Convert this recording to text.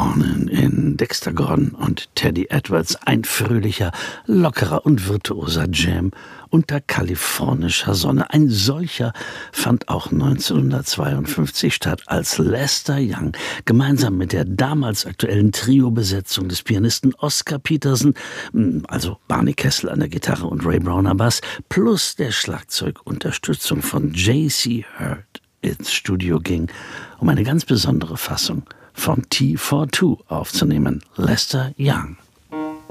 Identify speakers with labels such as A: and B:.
A: Morning in Dexter Gordon und Teddy Edwards. Ein fröhlicher, lockerer und virtuoser Jam unter kalifornischer Sonne. Ein solcher fand auch 1952 statt, als Lester Young gemeinsam mit der damals aktuellen Trio-Besetzung des Pianisten Oscar Peterson, also Barney Kessel an der Gitarre und Ray Brown am Bass, plus der Schlagzeugunterstützung von J.C. Hurd ins Studio ging, um eine ganz besondere Fassung von T42 aufzunehmen. Lester Young.